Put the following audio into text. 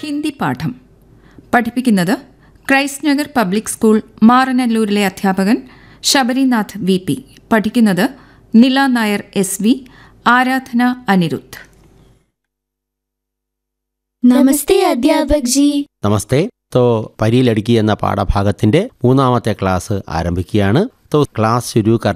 ഹിന്ദി പാഠം പഠിപ്പിക്കുന്നത് Christ Nagar public school മാറനല്ലൂരിലെ അധ്യാപകൻ ശബരിനാഥ് VP. പഠിക്കുന്നത് നില നായർ SV, ആരാധന അനിരുദ്ധ്. നമസ്തേ അധ്യാപക് ജി. നമസ്തേ. तो परी लड़की എന്ന പാഠഭാഗത്തിന്റെ മൂന്നാമത്തെ ക്ലാസ് ആരംഭിക്കുകയാണ്. तो क्लास शुरू कर